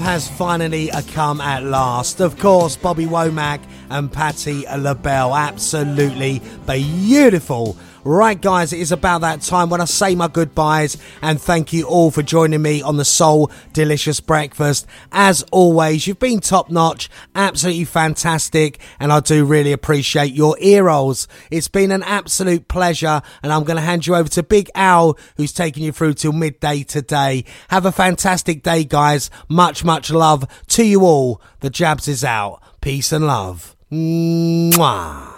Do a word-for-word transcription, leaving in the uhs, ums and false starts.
has finally come at last. Of course, Bobby Womack and Patti LaBelle. Absolutely beautiful. Right, guys, it is about that time when I say my goodbyes, and thank you all for joining me on the Soul Delicious Breakfast. As always, you've been top notch, absolutely fantastic, and I do really appreciate your ear rolls. It's been an absolute pleasure, and I'm going to hand you over to Big Al, who's taking you through till midday today. Have a fantastic day, guys. Much, much love to you all. The Jabs is out. Peace and love. Mwah.